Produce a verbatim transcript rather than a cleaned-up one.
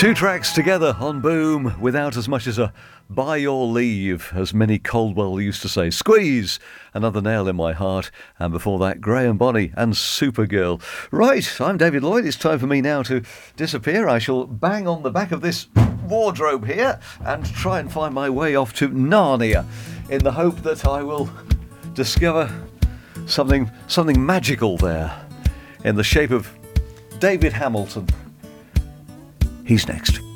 Two tracks together on Boom without as much as a by your leave, as Minnie Caldwell used to say. Squeeze, Another Nail in My Heart, and before that, Graham Bonney and Supergirl. Right, I'm David Lloyd. It's time for me now to disappear. I shall bang on the back of this wardrobe here and try and find my way off to Narnia in the hope that I will discover something, something magical there in the shape of David Hamilton. He's next.